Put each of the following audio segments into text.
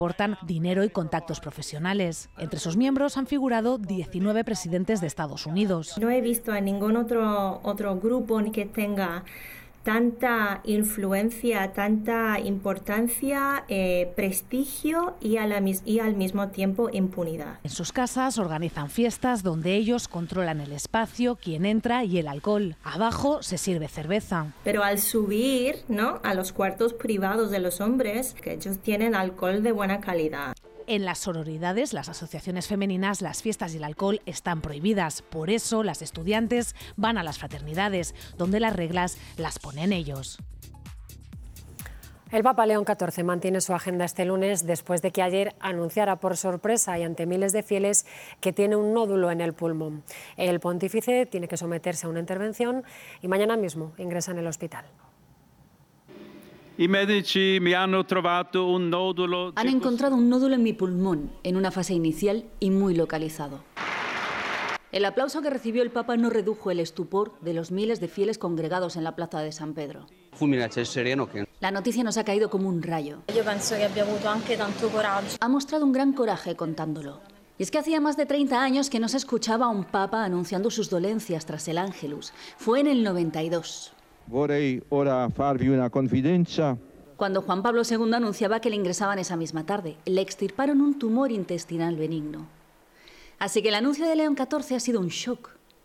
aportan dinero y contactos profesionales. Entre sus miembros han figurado 19 presidentes de Estados Unidos. No he visto a ningún otro grupo que tenga tanta influencia, tanta importancia, prestigio y al mismo tiempo impunidad. En sus casas organizan fiestas donde ellos controlan el espacio, quién entra y el alcohol. Abajo se sirve cerveza. Pero al subir, ¿no?, a los cuartos privados de los hombres, que ellos tienen alcohol de buena calidad. En las sororidades, las asociaciones femeninas, las fiestas y el alcohol están prohibidas. Por eso, las estudiantes van a las fraternidades, donde las reglas las ponen ellos. El Papa León XIV mantiene su agenda este lunes después de que ayer anunciara por sorpresa y ante miles de fieles que tiene un nódulo en el pulmón. El pontífice tiene que someterse a una intervención y mañana mismo ingresa en el hospital. Han encontrado un nódulo en mi pulmón, en una fase inicial y muy localizado. El aplauso que recibió el Papa no redujo el estupor de los miles de fieles congregados en la plaza de San Pedro. La noticia nos ha caído como un rayo. Ha mostrado un gran coraje contándolo. Y es que hacía más de 30 años que no se escuchaba a un Papa anunciando sus dolencias tras el Ángelus. Fue en el 92. Vorrei ora farvi una confidenza. Cuando Juan Pablo II anunciaba que le ingresaban esa misma tarde, le extirparon un tumor intestinal benigno. Así que el anuncio de León XIV ha sido un shock.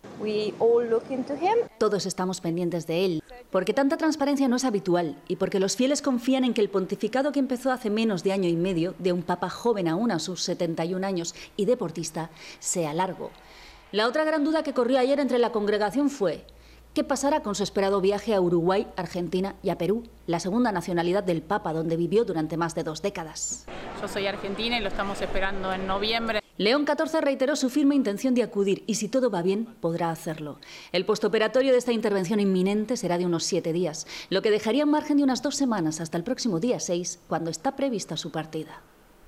Todos estamos pendientes de él, porque tanta transparencia no es habitual y porque los fieles confían en que el pontificado que empezó hace menos de año y medio, de un papa joven aún a sus 71 años y deportista, sea largo. La otra gran duda que corrió ayer entre la congregación fue: ¿qué pasará con su esperado viaje a Uruguay, Argentina y a Perú, la segunda nacionalidad del Papa, donde vivió durante más de 2 décadas? Yo soy argentina y lo estamos esperando en noviembre. León XIV reiteró su firme intención de acudir y, si todo va bien, podrá hacerlo. El postoperatorio de esta intervención inminente será de unos 7 días, lo que dejaría un margen de unas 2 semanas hasta el próximo día 6, cuando está prevista su partida.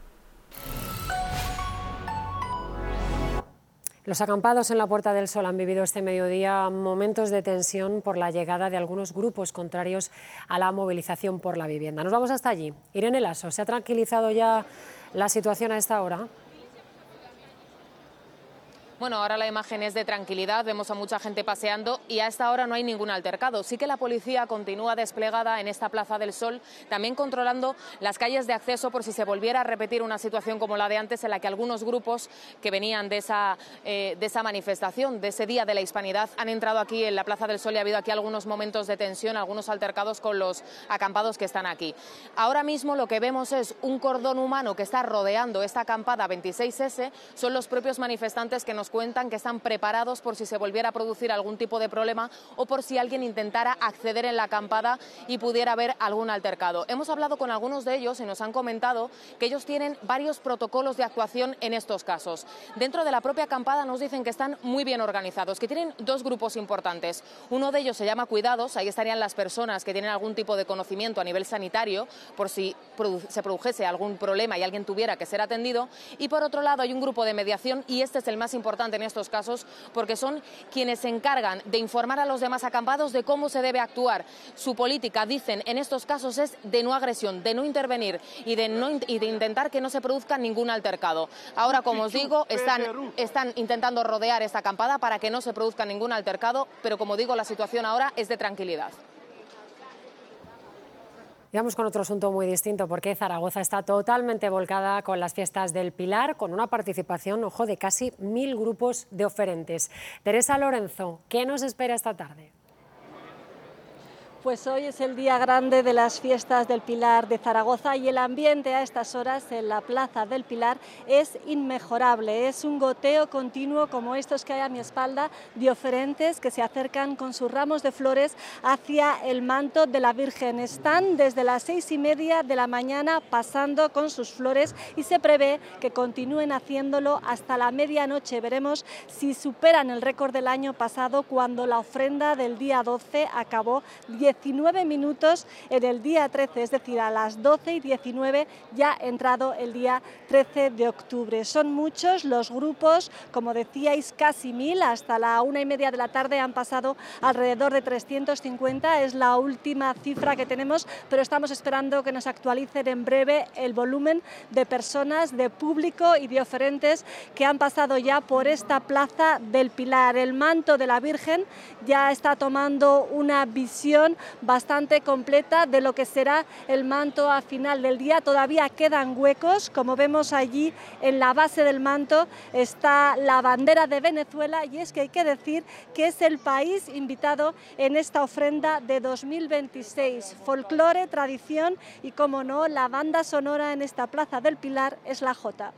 Los acampados en la Puerta del Sol han vivido este mediodía momentos de tensión por la llegada de algunos grupos contrarios a la movilización por la vivienda. Nos vamos hasta allí. Irene Lasso, ¿se ha tranquilizado ya la situación a esta hora? Bueno, ahora la imagen es de tranquilidad, vemos a mucha gente paseando y a esta hora no hay ningún altercado. Sí que la policía continúa desplegada en esta Plaza del Sol, también controlando las calles de acceso por si se volviera a repetir una situación como la de antes, en la que algunos grupos que venían de esa manifestación, de ese Día de la Hispanidad, han entrado aquí en la Plaza del Sol y ha habido aquí algunos momentos de tensión, algunos altercados con los acampados que están aquí. Ahora mismo lo que vemos es un cordón humano que está rodeando esta acampada 26S, son los propios manifestantes que nos cuentan que están preparados por si se volviera a producir algún tipo de problema o por si alguien intentara acceder en la acampada y pudiera haber algún altercado. Hemos hablado con algunos de ellos y nos han comentado que ellos tienen varios protocolos de actuación en estos casos. Dentro de la propia acampada nos dicen que están muy bien organizados, que tienen 2 grupos importantes. Uno de ellos se llama Cuidados, ahí estarían las personas que tienen algún tipo de conocimiento a nivel sanitario por si se produjese algún problema y alguien tuviera que ser atendido. Y por otro lado hay un grupo de mediación y este es el más importante en estos casos porque son quienes se encargan de informar a los demás acampados de cómo se debe actuar. Su política, dicen, en estos casos es de no agresión, de no intervenir y de intentar que no se produzca ningún altercado. Ahora, como os digo, están intentando rodear esta acampada para que no se produzca ningún altercado, pero como digo, la situación ahora es de tranquilidad. Y vamos con otro asunto muy distinto, porque Zaragoza está totalmente volcada con las fiestas del Pilar, con una participación, ojo, de casi 1000 grupos de oferentes. Teresa Lorenzo, ¿qué nos espera esta tarde? Pues hoy es el día grande de las fiestas del Pilar de Zaragoza y el ambiente a estas horas en la Plaza del Pilar es inmejorable. Es un goteo continuo como estos que hay a mi espalda de oferentes que se acercan con sus ramos de flores hacia el manto de la Virgen. Están desde las 6:30 de la mañana pasando con sus flores y se prevé que continúen haciéndolo hasta la medianoche. Veremos si superan el récord del año pasado cuando la ofrenda del día 12 acabó 10 19 minutos en el día 13, es decir, a las 12:19 ya ha entrado el día 13 de octubre. Son muchos los grupos, como decíais, casi 1000, hasta la 1:30 de la tarde han pasado alrededor de 350, es la última cifra que tenemos, pero estamos esperando que nos actualicen en breve el volumen de personas, de público y de oferentes que han pasado ya por esta plaza del Pilar. El manto de la Virgen ya está tomando una visión bastante completa de lo que será el manto a final del día. Todavía quedan huecos, como vemos allí en la base del manto está la bandera de Venezuela, y es que hay que decir que es el país invitado en esta ofrenda de 2026. Folclore, tradición y, como no, la banda sonora en esta plaza del Pilar es la Jota.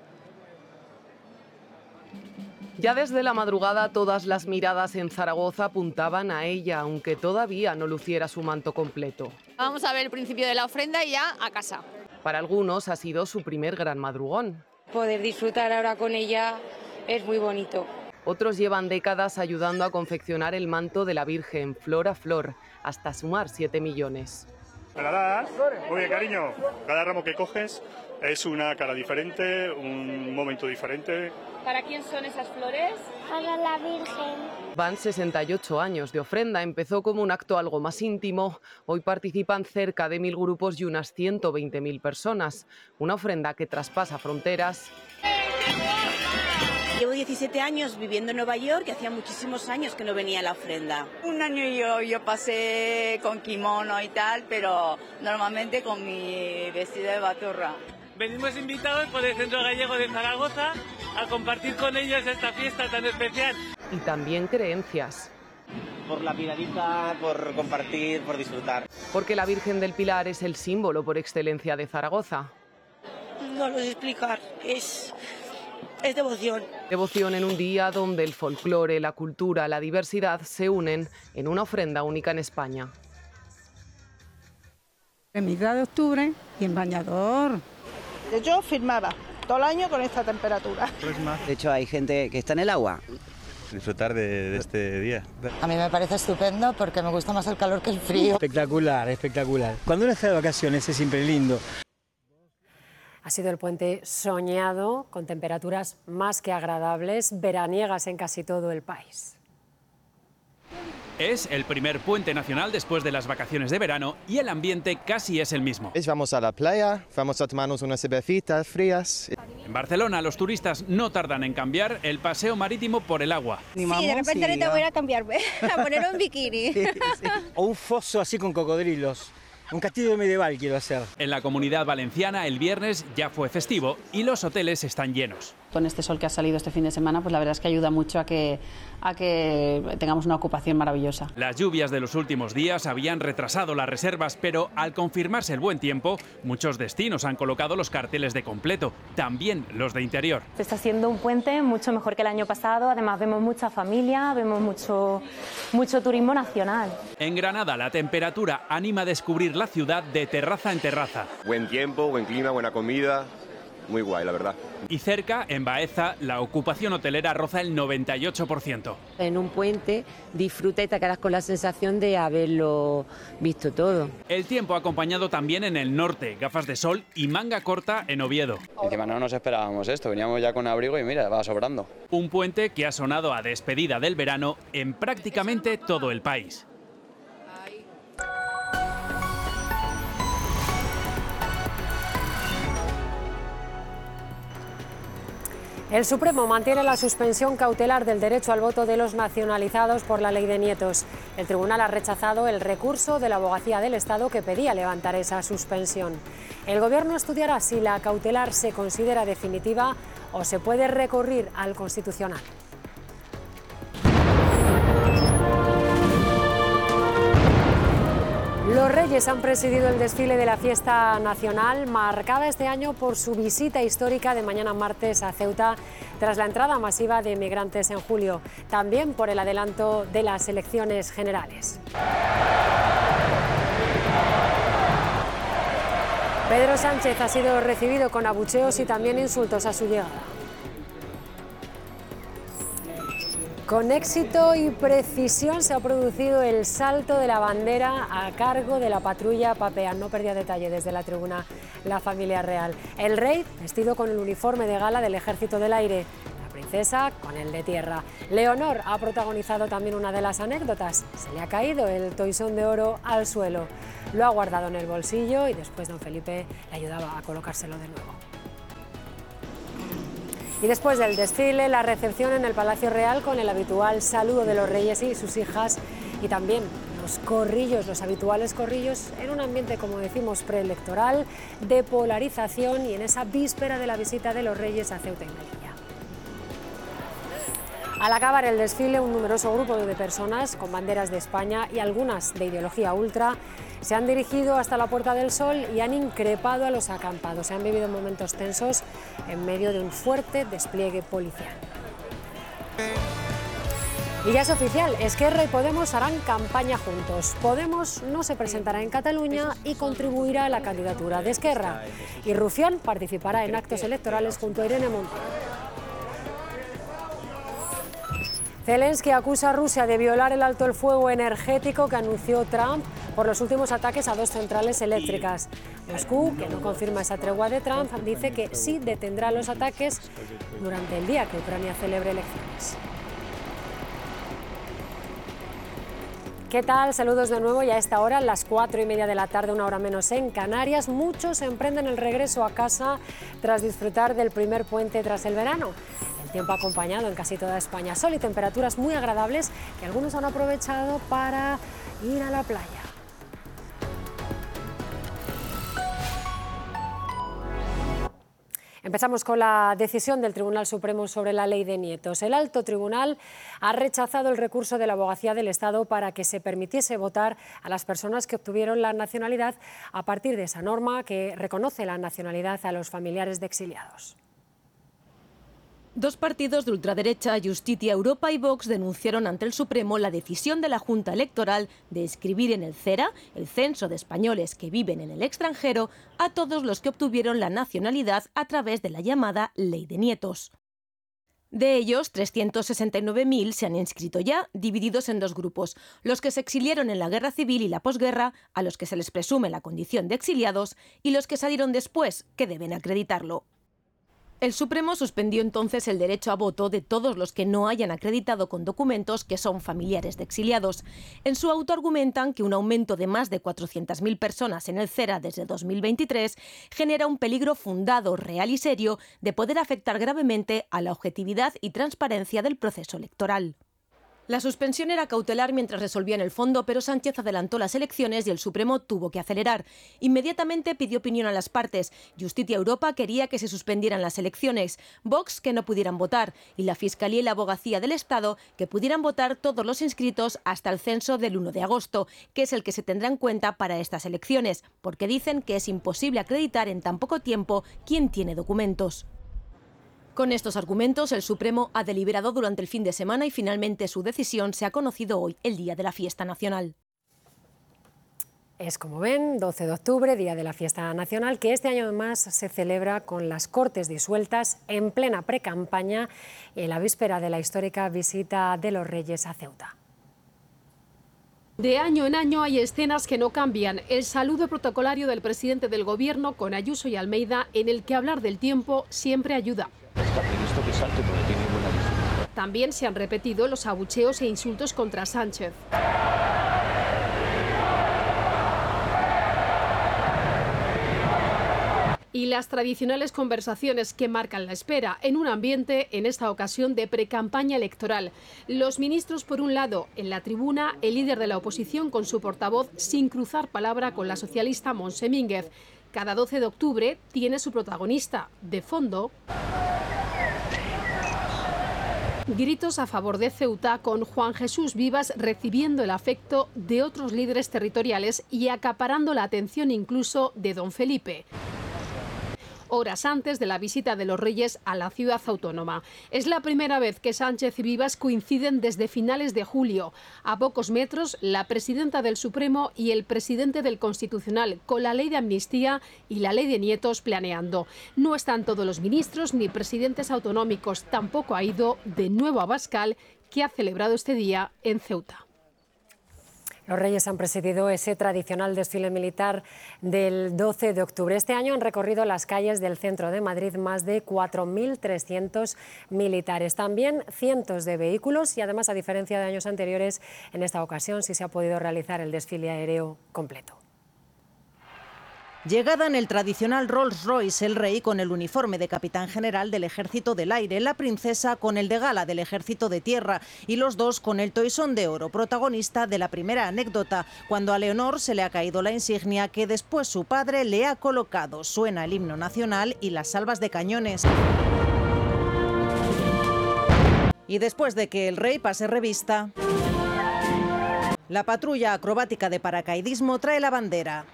Ya desde la madrugada todas las miradas en Zaragoza apuntaban a ella, aunque todavía no luciera su manto completo. Vamos a ver el principio de la ofrenda y ya a casa. Para algunos ha sido su primer gran madrugón. Poder disfrutar ahora con ella es muy bonito. Otros llevan décadas ayudando a confeccionar el manto de la Virgen, flor a flor, hasta sumar 7 millones. ¿Me la das? Muy bien, cariño. Cada ramo que coges es una cara diferente, un momento diferente. ¿Para quién son esas flores? Para la Virgen. Van 68 años de ofrenda. Empezó como un acto algo más íntimo. Hoy participan cerca de 1000 grupos y unas 120.000 personas. Una ofrenda que traspasa fronteras. Llevo 17 años viviendo en Nueva York y hacía muchísimos años que no venía a la ofrenda. Un año yo pasé con kimono y tal, pero normalmente con mi vestido de baturra. Venimos invitados por el Centro Gallego de Zaragoza a compartir con ellos esta fiesta tan especial. Y también creencias. Por la piradiza, por compartir, por disfrutar. Porque la Virgen del Pilar es el símbolo por excelencia de Zaragoza. No lo sé explicar, es devoción. Devoción en un día donde el folclore, la cultura, la diversidad se unen en una ofrenda única en España. En mitad de octubre y en bañador. Yo firmaba todo el año con esta temperatura. De hecho, hay gente que está en el agua. Disfrutar de este día. A mí me parece estupendo porque me gusta más el calor que el frío. Espectacular, espectacular. Cuando uno está de vacaciones es siempre lindo. Ha sido el puente soñado, con temperaturas más que agradables, veraniegas en casi todo el país. Es el primer puente nacional después de las vacaciones de verano y el ambiente casi es el mismo. Vamos a la playa, vamos a tomarnos unas cervecitas frías. En Barcelona los turistas no tardan en cambiar el paseo marítimo por el agua. Sí, de repente ahorita voy a cambiarme, a poner un bikini. Sí. O un foso así con cocodrilos. Un castillo medieval quiero hacer. En la Comunidad Valenciana el viernes ya fue festivo y los hoteles están llenos. Con este sol que ha salido este fin de semana, pues la verdad es que ayuda mucho a que tengamos una ocupación maravillosa. Las lluvias de los últimos días habían retrasado las reservas, pero al confirmarse el buen tiempo, muchos destinos han colocado los carteles de completo, también los de interior. Está siendo un puente mucho mejor que el año pasado, además vemos mucha familia, vemos mucho turismo nacional. En Granada la temperatura anima a descubrir la ciudad de terraza en terraza. Buen tiempo, buen clima, buena comida. Muy guay, la verdad. Y cerca, en Baeza, la ocupación hotelera roza el 98%. En un puente disfruta y te quedas con la sensación de haberlo visto todo. El tiempo ha acompañado también en el norte, gafas de sol y manga corta en Oviedo. Encima no nos esperábamos esto, veníamos ya con abrigo y mira, va sobrando. Un puente que ha sonado a despedida del verano en prácticamente todo el país. El Supremo mantiene la suspensión cautelar del derecho al voto de los nacionalizados por la Ley de Nietos. El tribunal ha rechazado el recurso de la Abogacía del Estado que pedía levantar esa suspensión. El Gobierno estudiará si la cautelar se considera definitiva o se puede recurrir al Constitucional. Los Reyes han presidido el desfile de la fiesta nacional, marcada este año por su visita histórica de mañana martes a Ceuta, tras la entrada masiva de inmigrantes en julio, también por el adelanto de las elecciones generales. Pedro Sánchez ha sido recibido con abucheos y también insultos a su llegada. Con éxito y precisión se ha producido el salto de la bandera a cargo de la patrulla Papean. No perdía detalle desde la tribuna la familia real. El rey vestido con el uniforme de gala del Ejército del Aire, la princesa con el de tierra. Leonor ha protagonizado también una de las anécdotas. Se le ha caído el toisón de oro al suelo. Lo ha guardado en el bolsillo y después don Felipe le ayudaba a colocárselo de nuevo. Y después del desfile, la recepción en el Palacio Real con el habitual saludo de los reyes y sus hijas y también los corrillos, los habituales corrillos, en un ambiente, como decimos, preelectoral, de polarización y en esa víspera de la visita de los reyes a Ceuta y Melilla. Al acabar el desfile, un numeroso grupo de personas con banderas de España y algunas de ideología ultra se han dirigido hasta la Puerta del Sol y han increpado a los acampados. Se han vivido momentos tensos en medio de un fuerte despliegue policial. Y ya es oficial, Esquerra y Podemos harán campaña juntos. Podemos no se presentará en Cataluña y contribuirá a la candidatura de Esquerra. Y Rufián participará en actos electorales junto a Irene Montero. Zelensky acusa a Rusia de violar el alto el fuego energético que anunció Trump por los últimos ataques a 2 centrales eléctricas. Moscú, que no confirma esa tregua de Trump, dice que sí detendrá los ataques durante el día que Ucrania celebre elecciones. ¿Qué tal? Saludos de nuevo y a esta hora, las 4:30 de la tarde, una hora menos en Canarias. Muchos emprenden el regreso a casa tras disfrutar del primer puente tras el verano. El tiempo acompañado en casi toda España. Sol y temperaturas muy agradables que algunos han aprovechado para ir a la playa. Empezamos con la decisión del Tribunal Supremo sobre la ley de nietos. El alto tribunal ha rechazado el recurso de la Abogacía del Estado para que se permitiese votar a las personas que obtuvieron la nacionalidad a partir de esa norma que reconoce la nacionalidad a los familiares de exiliados. 2 partidos de ultraderecha, Justicia Europa y Vox, denunciaron ante el Supremo la decisión de la Junta Electoral de inscribir en el CERA, el Censo de Españoles que viven en el extranjero, a todos los que obtuvieron la nacionalidad a través de la llamada Ley de Nietos. De ellos, 369.000 se han inscrito ya, divididos en 2 grupos, los que se exiliaron en la guerra civil y la posguerra, a los que se les presume la condición de exiliados, y los que salieron después, que deben acreditarlo. El Supremo suspendió entonces el derecho a voto de todos los que no hayan acreditado con documentos que son familiares de exiliados. En su auto argumentan que un aumento de más de 400.000 personas en el CERA desde 2023 genera un peligro fundado, real y serio de poder afectar gravemente a la objetividad y transparencia del proceso electoral. La suspensión era cautelar mientras resolvían el fondo, pero Sánchez adelantó las elecciones y el Supremo tuvo que acelerar. Inmediatamente pidió opinión a las partes. Justicia Europa quería que se suspendieran las elecciones, Vox que no pudieran votar y la Fiscalía y la Abogacía del Estado que pudieran votar todos los inscritos hasta el censo del 1 de agosto, que es el que se tendrá en cuenta para estas elecciones, porque dicen que es imposible acreditar en tan poco tiempo quién tiene documentos. Con estos argumentos, el Supremo ha deliberado durante el fin de semana y finalmente su decisión se ha conocido hoy, el día de la fiesta nacional. Es, como ven, 12 de octubre, día de la fiesta nacional, que este año además se celebra con las Cortes disueltas en plena precampaña y en la víspera de la histórica visita de los Reyes a Ceuta. De año en año hay escenas que no cambian. El saludo protocolario del presidente del Gobierno con Ayuso y Almeida, en el que hablar del tiempo siempre ayuda. Está previsto que salte porque tiene buena visibilidad. También se han repetido los abucheos e insultos contra Sánchez. Y las tradicionales conversaciones que marcan la espera en un ambiente, en esta ocasión, de precampaña electoral. Los ministros, por un lado, en la tribuna, el líder de la oposición con su portavoz, sin cruzar palabra con la socialista Montse Mínguez. Cada 12 de octubre tiene su protagonista. De fondo, gritos a favor de Ceuta, con Juan Jesús Vivas recibiendo el afecto de otros líderes territoriales y acaparando la atención incluso de don Felipe, horas antes de la visita de los Reyes a la ciudad autónoma. Es la primera vez que Sánchez y Vivas coinciden desde finales de julio. A pocos metros, la presidenta del Supremo y el presidente del Constitucional, con la ley de amnistía y la ley de nietos planeando. No están todos los ministros ni presidentes autonómicos. Tampoco ha ido de nuevo a Abascal, que ha celebrado este día en Ceuta. Los Reyes han presidido ese tradicional desfile militar del 12 de octubre. Este año han recorrido las calles del centro de Madrid más de 4.300 militares. También cientos de vehículos y además, a diferencia de años anteriores, en esta ocasión sí se ha podido realizar el desfile aéreo completo. Llegada en el tradicional Rolls-Royce, el rey con el uniforme de capitán general del Ejército del Aire, la princesa con el de gala del Ejército de Tierra y los dos con el toisón de oro, protagonista de la primera anécdota, cuando a Leonor se le ha caído la insignia que después su padre le ha colocado. Suena el himno nacional y las salvas de cañones. Y después de que el rey pase revista, la patrulla acrobática de paracaidismo trae la bandera.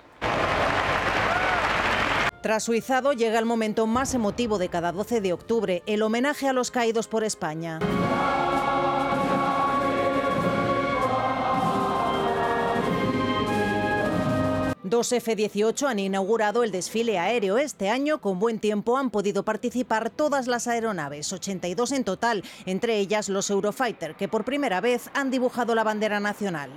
Tras su izado llega el momento más emotivo de cada 12 de octubre, el homenaje a los caídos por España. Dos F-18 han inaugurado el desfile aéreo. Este año, con buen tiempo, han podido participar todas las aeronaves, 82 en total, entre ellas los Eurofighter, que por primera vez han dibujado la bandera nacional.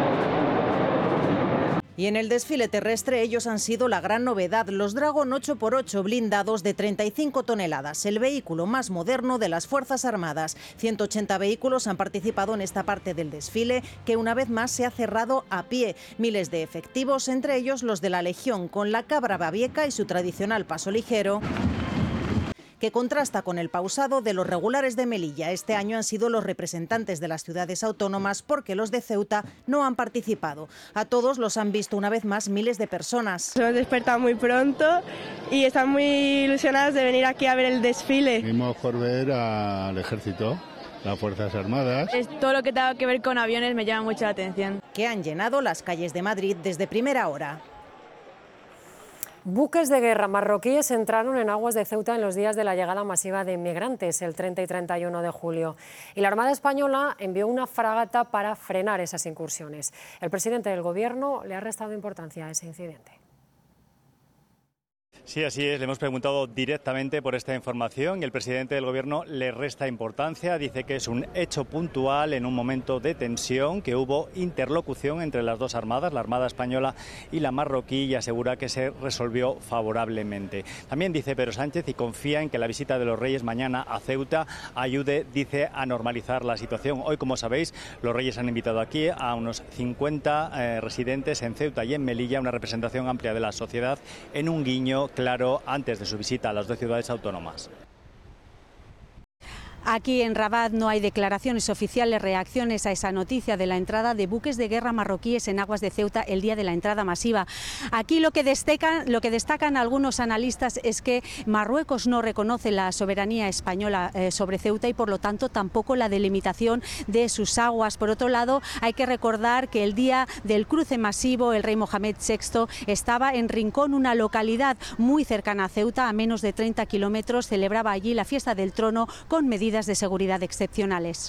Y en el desfile terrestre ellos han sido la gran novedad, los Dragon 8x8 blindados de 35 toneladas, el vehículo más moderno de las Fuerzas Armadas. 180 vehículos han participado en esta parte del desfile, que una vez más se ha cerrado a pie. Miles de efectivos, entre ellos los de la Legión, con la cabra babieca y su tradicional paso ligero, que contrasta con el pausado de los regulares de Melilla. Este año han sido los representantes de las ciudades autónomas porque los de Ceuta no han participado. A todos los han visto una vez más miles de personas. Hemos despertado muy pronto y están muy ilusionados de venir aquí a ver el desfile. Venimos por ver al ejército, las Fuerzas Armadas. Todo lo que tenga que ver con aviones me llama mucho la atención. Que han llenado las calles de Madrid desde primera hora. Buques de guerra marroquíes entraron en aguas de Ceuta en los días de la llegada masiva de inmigrantes, el 30 y 31 de julio. Y la Armada Española envió una fragata para frenar esas incursiones. El presidente del Gobierno le ha restado importancia a ese incidente. Sí, así es. Le hemos preguntado directamente por esta información y el presidente del Gobierno le resta importancia. Dice que es un hecho puntual en un momento de tensión, que hubo interlocución entre las dos armadas, la Armada Española y la marroquí, y asegura que se resolvió favorablemente. También dice Pedro Sánchez y confía en que la visita de los Reyes mañana a Ceuta ayude, dice, a normalizar la situación. Hoy, como sabéis, los Reyes han invitado aquí a unos 50 residentes en Ceuta y en Melilla, una representación amplia de la sociedad, en un guiño claro antes de su visita a las dos ciudades autónomas. Aquí en Rabat no hay declaraciones oficiales, reacciones a esa noticia de la entrada de buques de guerra marroquíes en aguas de Ceuta el día de la entrada masiva. Aquí lo que destacan algunos analistas es que Marruecos no reconoce la soberanía española sobre Ceuta y por lo tanto tampoco la delimitación de sus aguas. Por otro lado, hay que recordar que el día del cruce masivo el rey Mohamed VI estaba en Rincón, una localidad muy cercana a Ceuta, a menos de 30 kilómetros, celebraba allí la fiesta del trono con medidas de seguridad excepcionales.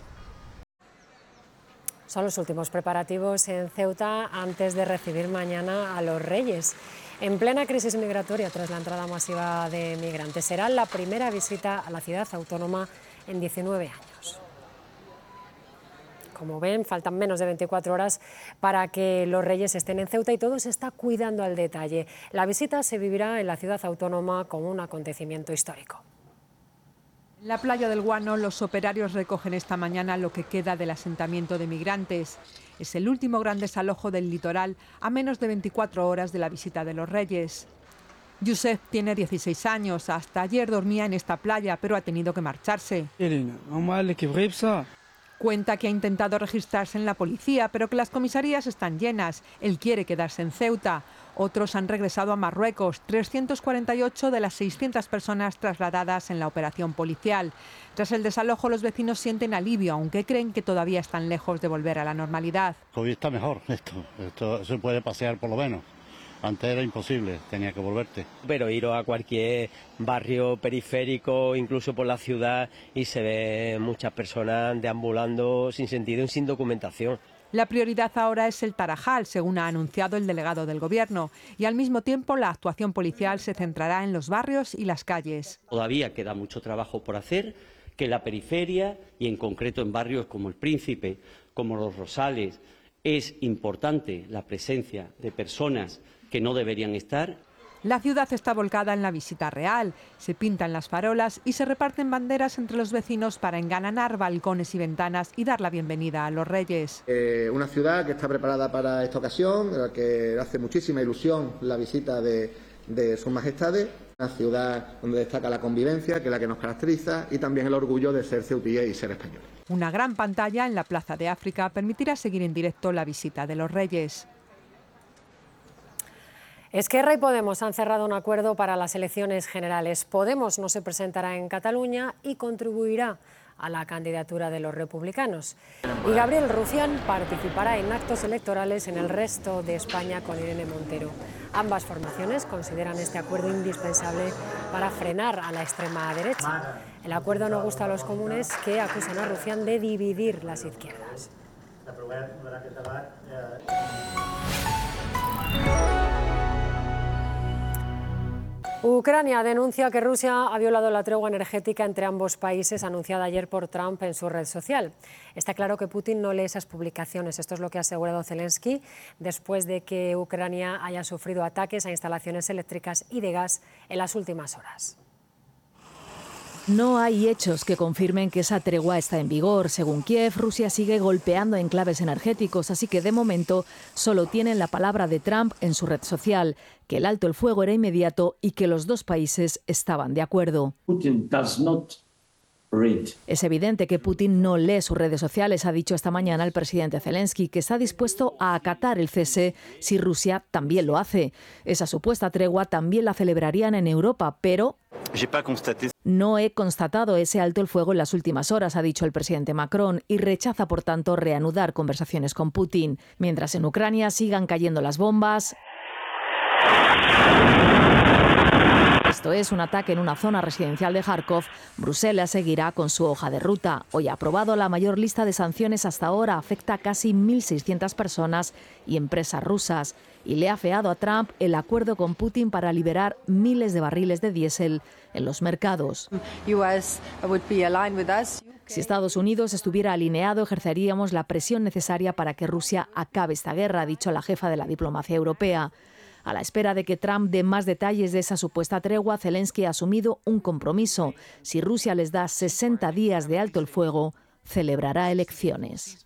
Son los últimos preparativos en Ceuta antes de recibir mañana a los Reyes. En plena crisis migratoria tras la entrada masiva de migrantes, será la primera visita a la ciudad autónoma en 19 años. Como ven, faltan menos de 24 horas para que los Reyes estén en Ceuta y todo se está cuidando al detalle. La visita se vivirá en la ciudad autónoma como un acontecimiento histórico. En la playa del Guano, los operarios recogen esta mañana lo que queda del asentamiento de migrantes. Es el último gran desalojo del litoral a menos de 24 horas de la visita de los Reyes. Youssef tiene 16 años. Hasta ayer dormía en esta playa, pero ha tenido que marcharse. Cuenta que ha intentado registrarse en la policía, pero que las comisarías están llenas. Él quiere quedarse en Ceuta. Otros han regresado a Marruecos, 348 de las 600 personas trasladadas en la operación policial. Tras el desalojo, los vecinos sienten alivio, aunque creen que todavía están lejos de volver a la normalidad. Hoy está mejor esto se puede pasear por lo menos. Antes era imposible, tenía que volverte. Pero ir a cualquier barrio periférico, incluso por la ciudad, y se ven muchas personas deambulando sin sentido y sin documentación. La prioridad ahora es el Tarajal, según ha anunciado el delegado del Gobierno, y al mismo tiempo la actuación policial se centrará en los barrios y las calles. Todavía queda mucho trabajo por hacer, que en la periferia y en concreto en barrios como El Príncipe, como Los Rosales, es importante la presencia de personas que no deberían estar. La ciudad está volcada en la visita real, se pintan las farolas y se reparten banderas entre los vecinos para engalanar balcones y ventanas y dar la bienvenida a los Reyes. Una ciudad que está preparada para esta ocasión, en la que hace muchísima ilusión la visita de sus majestades. Una ciudad donde destaca la convivencia, que es la que nos caracteriza, y también el orgullo de ser ceutí y ser español. Una gran pantalla en la Plaza de África permitirá seguir en directo la visita de los Reyes. Esquerra y Podemos han cerrado un acuerdo para las elecciones generales. Podemos no se presentará en Cataluña y contribuirá a la candidatura de los republicanos. Y Gabriel Rufián participará en actos electorales en el resto de España con Irene Montero. Ambas formaciones consideran este acuerdo indispensable para frenar a la extrema derecha. El acuerdo no gusta a los comunes, que acusan a Rufián de dividir las izquierdas. Ucrania denuncia que Rusia ha violado la tregua energética entre ambos países anunciada ayer por Trump en su red social. Está claro que Putin no lee esas publicaciones. Esto es lo que ha asegurado Zelensky después de que Ucrania haya sufrido ataques a instalaciones eléctricas y de gas en las últimas horas. No hay hechos que confirmen que esa tregua está en vigor. Según Kiev, Rusia sigue golpeando enclaves energéticos, así que de momento solo tienen la palabra de Trump en su red social, que el alto el fuego era inmediato y que los dos países estaban de acuerdo. Es evidente que Putin no lee sus redes sociales, ha dicho esta mañana el presidente Zelensky, que está dispuesto a acatar el cese si Rusia también lo hace. Esa supuesta tregua también la celebrarían en Europa, pero no he constatado ese alto el fuego en las últimas horas, ha dicho el presidente Macron, y rechaza, por tanto, reanudar conversaciones con Putin. Mientras en Ucrania sigan cayendo las bombas. Esto es un ataque en una zona residencial de Kharkov. Bruselas seguirá con su hoja de ruta. Hoy ha aprobado la mayor lista de sanciones hasta ahora. Afecta a casi 1.600 personas y empresas rusas. Y le ha afeado a Trump el acuerdo con Putin para liberar miles de barriles de diésel en los mercados. Si Estados Unidos estuviera alineado, ejerceríamos la presión necesaria para que Rusia acabe esta guerra, ha dicho la jefa de la diplomacia europea. A la espera de que Trump dé más detalles de esa supuesta tregua, Zelensky ha asumido un compromiso. Si Rusia les da 60 días de alto el fuego, celebrará elecciones.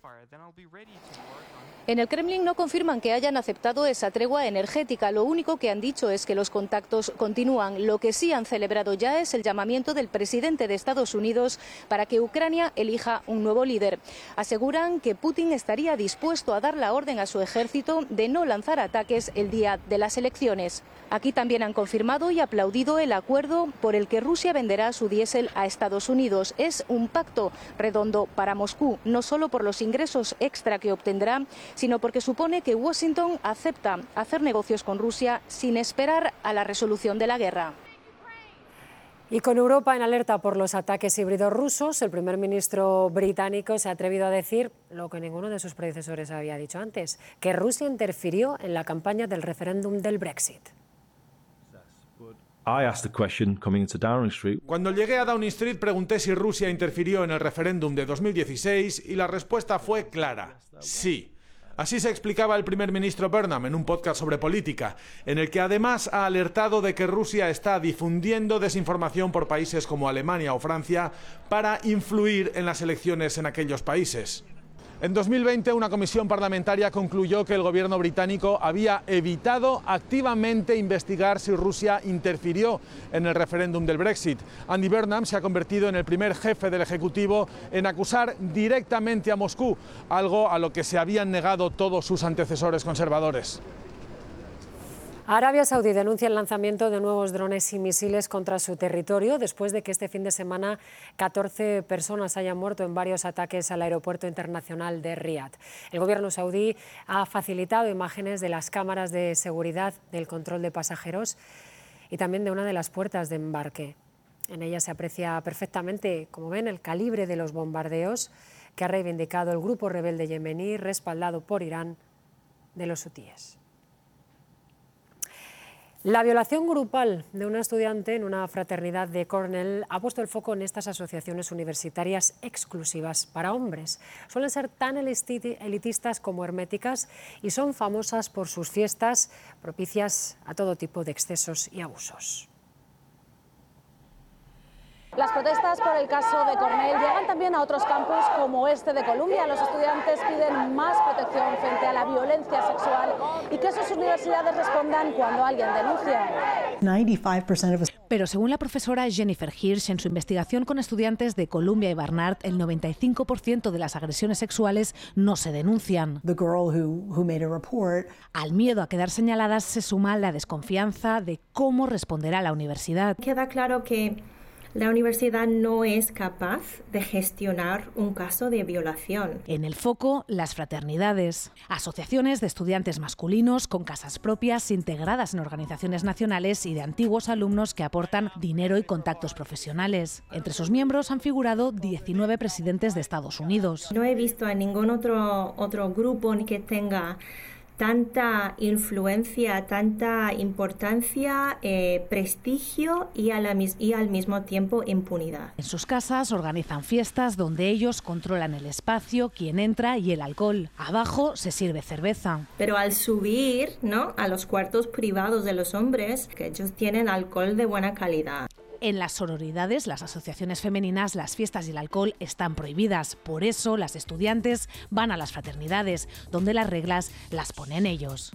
En el Kremlin no confirman que hayan aceptado esa tregua energética. Lo único que han dicho es que los contactos continúan. Lo que sí han celebrado ya es el llamamiento del presidente de Estados Unidos para que Ucrania elija un nuevo líder. Aseguran que Putin estaría dispuesto a dar la orden a su ejército de no lanzar ataques el día de las elecciones. Aquí también han confirmado y aplaudido el acuerdo por el que Rusia venderá su diésel a Estados Unidos. Es un pacto redondo para Moscú, no solo por los ingresos extra que obtendrá, sino porque supone que Washington acepta hacer negocios con Rusia sin esperar a la resolución de la guerra. Y con Europa en alerta por los ataques híbridos rusos, el primer ministro británico se ha atrevido a decir lo que ninguno de sus predecesores había dicho antes, que Rusia interfirió en la campaña del referéndum del Brexit. Cuando llegué a Downing Street pregunté si Rusia interfirió en el referéndum de 2016 y la respuesta fue clara, sí. Así se explicaba el primer ministro Burnham en un podcast sobre política, en el que además ha alertado de que Rusia está difundiendo desinformación por países como Alemania o Francia para influir en las elecciones en aquellos países. En 2020, una comisión parlamentaria concluyó que el gobierno británico había evitado activamente investigar si Rusia interfirió en el referéndum del Brexit. Andy Burnham se ha convertido en el primer jefe del Ejecutivo en acusar directamente a Moscú, algo a lo que se habían negado todos sus antecesores conservadores. Arabia Saudí denuncia el lanzamiento de nuevos drones y misiles contra su territorio después de que este fin de semana 14 personas hayan muerto en varios ataques al aeropuerto internacional de Riad. El gobierno saudí ha facilitado imágenes de las cámaras de seguridad del control de pasajeros y también de una de las puertas de embarque. En ella se aprecia perfectamente, como ven, el calibre de los bombardeos que ha reivindicado el grupo rebelde yemení respaldado por Irán de los hutíes. La violación grupal de una estudiante en una fraternidad de Cornell ha puesto el foco en estas asociaciones universitarias exclusivas para hombres. Suelen ser tan elitistas como herméticas y son famosas por sus fiestas propicias a todo tipo de excesos y abusos. Las protestas por el caso de Cornell llegan también a otros campus como este de Columbia. Los estudiantes piden más protección frente a la violencia sexual y que sus universidades respondan cuando alguien denuncia. 95% Pero según la profesora Jennifer Hirsch, en su investigación con estudiantes de Columbia y Barnard, el 95% de las agresiones sexuales no se denuncian. Al miedo a quedar señaladas se suma la desconfianza de cómo responderá la universidad. Queda claro que la universidad no es capaz de gestionar un caso de violación. En el foco, las fraternidades, asociaciones de estudiantes masculinos con casas propias integradas en organizaciones nacionales y de antiguos alumnos que aportan dinero y contactos profesionales. Entre sus miembros han figurado 19 presidentes de Estados Unidos. No he visto a ningún otro grupo que tenga tanta influencia, tanta importancia, prestigio y al mismo tiempo impunidad. En sus casas organizan fiestas donde ellos controlan el espacio, quién entra y el alcohol. Abajo se sirve cerveza. Pero al subir, ¿no?, a los cuartos privados de los hombres, que ellos tienen alcohol de buena calidad. En las sororidades, las asociaciones femeninas, las fiestas y el alcohol están prohibidas. Por eso, las estudiantes van a las fraternidades, donde las reglas las ponen ellos.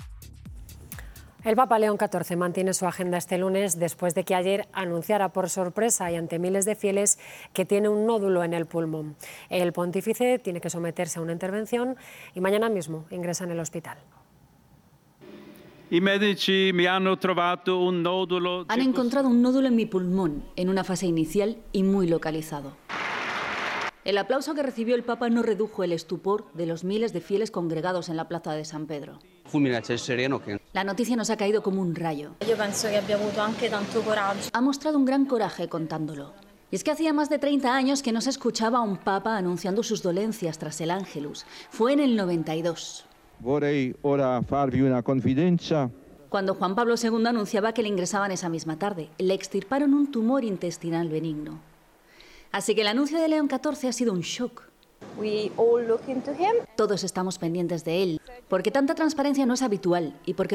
El Papa León XIV mantiene su agenda este lunes después de que ayer anunciara por sorpresa y ante miles de fieles que tiene un nódulo en el pulmón. El pontífice tiene que someterse a una intervención y mañana mismo ingresa en el hospital. Han encontrado un nódulo en mi pulmón, en una fase inicial y muy localizado. El aplauso que recibió el Papa no redujo el estupor de los miles de fieles congregados en la plaza de San Pedro. La noticia nos ha caído como un rayo. Ha mostrado un gran coraje contándolo. Y es que hacía más de 30 años que no se escuchaba a un Papa anunciando sus dolencias tras el Ángelus. Fue en el 92. Vorrei ora farvi una confidenza. Cuando Juan Pablo II anunciaba que le ingresaban esa misma tarde, le extirparon un tumor intestinal benigno. Así que el anuncio de León XIV ha sido un shock. Todos estamos pendientes de él, porque tanta transparencia no es habitual y porque